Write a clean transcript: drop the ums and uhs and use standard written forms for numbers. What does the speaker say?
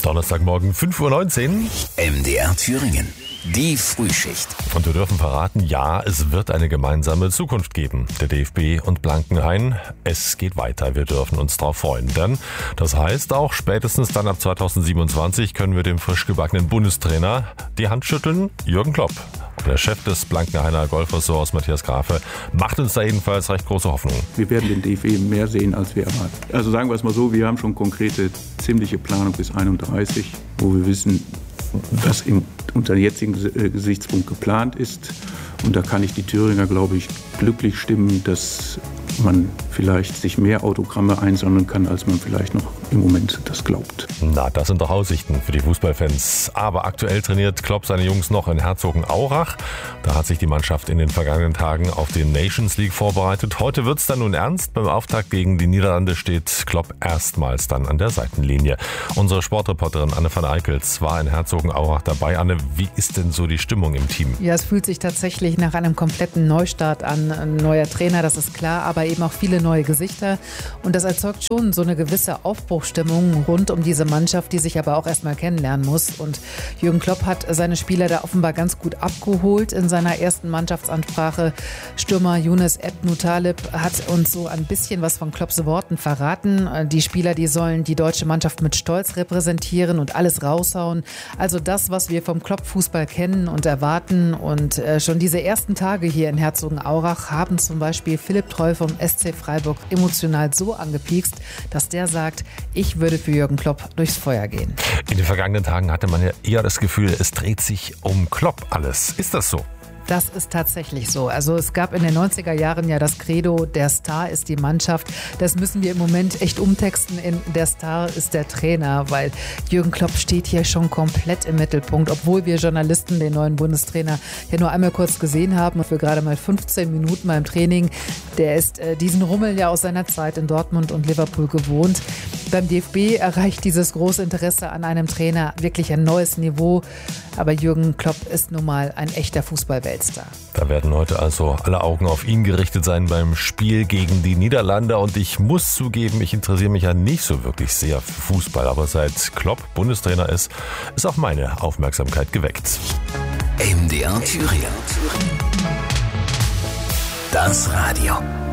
Donnerstagmorgen 5:19 Uhr. MDR Thüringen. Die Frühschicht. Und wir dürfen verraten, ja, es wird eine gemeinsame Zukunft geben. Der DFB und Blankenhain. Es geht weiter. Wir dürfen uns darauf freuen. Denn das heißt auch, spätestens dann ab 2027 können wir dem frisch gebackenen Bundestrainer die Hand schütteln. Jürgen Klopp. Der Chef des Blankenhainer Golfressorts, Matthias Grafe, macht uns da jedenfalls recht große Hoffnung. Wir werden den DFB mehr sehen, als wir erwarten. Also sagen wir es mal so, wir haben schon konkrete, ziemliche Planung bis 31, wo wir wissen, was unter jetzigen Gesichtspunkt geplant ist. Und da kann ich die Thüringer, glaube ich, glücklich stimmen, dass man vielleicht sich mehr Autogramme einsammeln kann, als man vielleicht noch im Moment das glaubt. Na, das sind doch Aussichten für die Fußballfans. Aber aktuell trainiert Klopp seine Jungs noch in Herzogenaurach. Da hat sich die Mannschaft in den vergangenen Tagen auf den Nations League vorbereitet. Heute wird's dann nun ernst. Beim Auftakt gegen die Niederlande steht Klopp erstmals dann an der Seitenlinie. Unsere Sportreporterin Anne van Eickels war in Herzogenaurach dabei. Anne, wie ist denn so die Stimmung im Team? Ja, es fühlt sich tatsächlich nach einem kompletten Neustart an. Ein neuer Trainer, das ist klar, aber eben auch viele neue Gesichter. Und das erzeugt schon so eine gewisse Aufbruchsstimmung rund um diese Mannschaft, die sich aber auch erstmal kennenlernen muss. Und Jürgen Klopp hat seine Spieler da offenbar ganz gut abgeholt in seiner ersten Mannschaftsansprache. Stürmer Younes Ebn-Taleb hat uns so ein bisschen was von Klopps Worten verraten. Die Spieler, die sollen die deutsche Mannschaft mit Stolz repräsentieren und alles raushauen. Also das, was wir vom Klopp-Fußball kennen und erwarten. Und schon diese ersten Tage hier in Herzogenaurach haben zum Beispiel Philipp Treu vom SC Freiburg emotional so angepiekst, dass der sagt, ich würde für Jürgen Klopp durchs Feuer gehen. In den vergangenen Tagen hatte man ja eher das Gefühl, es dreht sich um Klopp alles. Ist das so? Das ist tatsächlich so. Also es gab in den 90er Jahren ja das Credo, der Star ist die Mannschaft. Das müssen wir im Moment echt umtexten in der Star ist der Trainer, weil Jürgen Klopp steht hier schon komplett im Mittelpunkt, obwohl wir Journalisten den neuen Bundestrainer ja nur einmal kurz gesehen haben, für gerade mal 15 Minuten beim Training. Der ist diesen Rummel ja aus seiner Zeit in Dortmund und Liverpool gewohnt. Beim DFB erreicht dieses große Interesse an einem Trainer wirklich ein neues Niveau. Aber Jürgen Klopp ist nun mal ein echter Fußball-Weltstar. Da werden heute also alle Augen auf ihn gerichtet sein beim Spiel gegen die Niederlande. Und ich muss zugeben, ich interessiere mich ja nicht so wirklich sehr für Fußball. Aber seit Klopp Bundestrainer ist auch meine Aufmerksamkeit geweckt. MDR Thüringen. Das Radio.